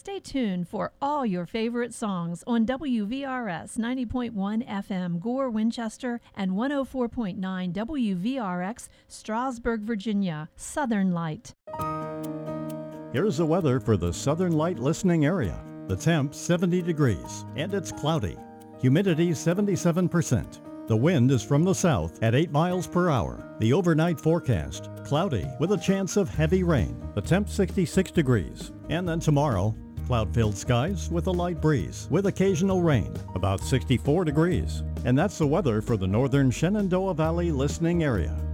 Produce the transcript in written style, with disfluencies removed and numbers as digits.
Stay tuned for all your favorite songs on WVRS 90.1 FM Gore, Winchester, and 104.9 WVRX Strasburg, Virginia. Southern Light. Here's the weather for the Southern Light listening area. The temp 70 degrees and it's cloudy. Humidity 77%. The wind is from the south at 8 miles per hour. The overnight forecast, cloudy with a chance of heavy rain. The temp 66 degrees. And then tomorrow, cloud-filled skies with a light breeze with occasional rain, about 64 degrees. And that's the weather for the northern Shenandoah Valley listening area.